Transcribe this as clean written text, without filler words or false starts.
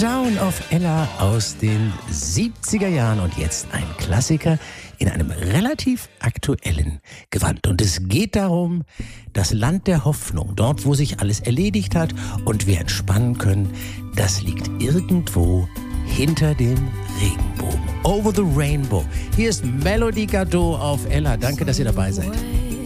Down auf Ella aus den 70er Jahren und jetzt ein Klassiker in einem relativ aktuellen Gewand. Und es geht darum, das Land der Hoffnung, dort wo sich alles erledigt hat und wir entspannen können, das liegt irgendwo hinter dem Regenbogen. Over the Rainbow. Hier ist Melody Gardot auf Ella. Danke, dass ihr dabei seid.